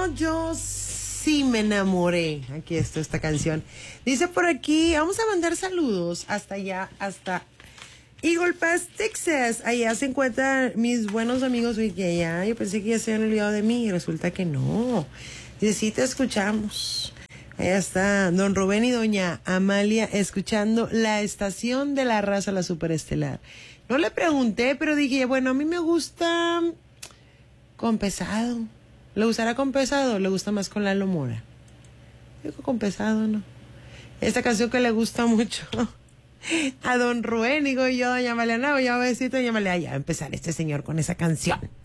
yo sí me enamoré. Aquí está esta canción. Dice por aquí, vamos a mandar saludos hasta allá, hasta Eagle Pass, Texas. Allá se encuentran mis buenos amigos. Oye, que allá, yo pensé que ya se habían olvidado de mí y resulta que no. Dice, sí te escuchamos. Allá está don Rubén y doña Amalia escuchando la estación de la raza, la superestelar. No le pregunté, pero dije, bueno, a mí me gusta con pesado. ¿Le gustará con pesado o le gusta más con Lalo Mora? Digo con pesado, ¿no? Esta canción que le gusta mucho a don Rubén, digo yo, doña Amalia, no, ya besito, doña Amalia, ya va a empezar este señor con esa canción.